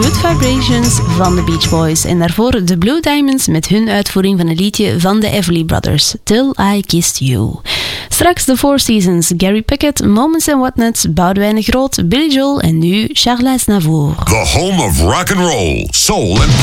Good Vibrations van de Beach Boys. En daarvoor de Blue Diamonds met hun uitvoering van een liedje van de Everly Brothers, Till I Kissed You. Straks de Four Seasons, Gary Pickett, Moments and Whatnots, Boudewijn de Groot, Billy Joel en nu Charles Aznavour. The home of rock and roll, soul and